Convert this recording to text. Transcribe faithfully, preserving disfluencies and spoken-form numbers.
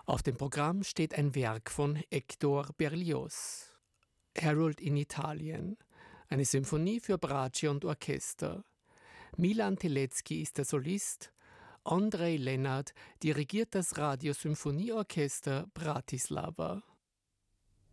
Auf dem Programm steht ein Werk von Hector Berlioz, Harold in Italien, eine Symphonie für Bratsche und Orchester. Milan Telecki ist der Solist, Andrej Lennart dirigiert das Radiosymphonieorchester Bratislava.